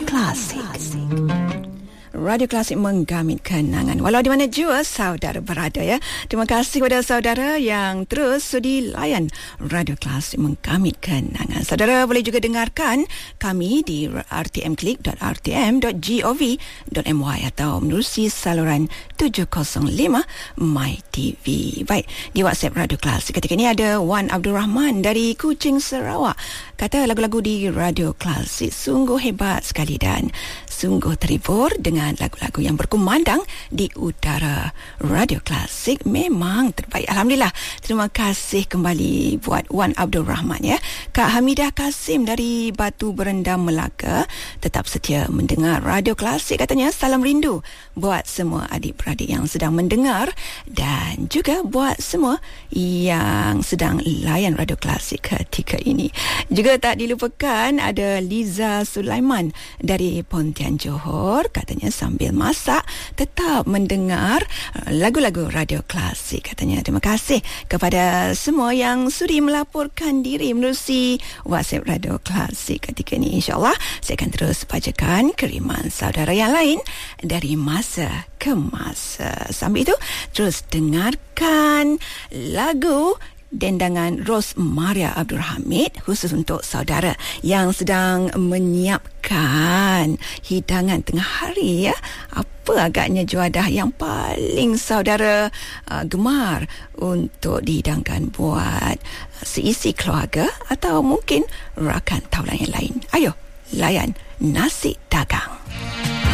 Klasik. Radio Klasik menggamit kenangan walau di mana jua saudara berada ya. Terima kasih kepada saudara yang terus sudi layan Radio Klasik menggamit kenangan. Saudara boleh juga dengarkan kami di rtmklik.rtm.gov.my atau menerusi saluran 705 MyTV. Baik, di WhatsApp Radio Klasik ketika ini ada Wan Abdul Rahman dari Kuching, Sarawak. Kata lagu-lagu di Radio Klasik sungguh hebat sekali dan sungguh terhibur dengan lagu-lagu yang berkumandang di udara. Radio Klasik memang terbaik. Alhamdulillah. Terima kasih kembali buat Wan Abdul Rahman ya. Kak Hamidah Kasim dari Batu Berendam, Melaka tetap setia mendengar Radio Klasik katanya. Salam rindu buat semua adik-beradik yang sedang mendengar dan juga buat semua yang sedang layan Radio Klasik ketika ini. Juga tak dilupakan ada Liza Sulaiman dari Pontian, Johor, katanya sambil masak tetap mendengar lagu-lagu Radio Klasik katanya. Terima kasih kepada semua yang sudi melaporkan diri menerusi WhatsApp Radio Klasik ketika ini. InsyaAllah saya akan terus bacakan kiriman saudara yang lain dari masa ke masa. Sambil itu terus dengarkan lagu dendangan Ros Maria Abdul Hamid khusus untuk saudara yang sedang menyiapkan hidangan tengah hari ya. Apa agaknya juadah yang paling saudara gemar untuk dihidangkan buat seisi keluarga atau mungkin rakan taulan yang lain? Ayo layan nasi dagang.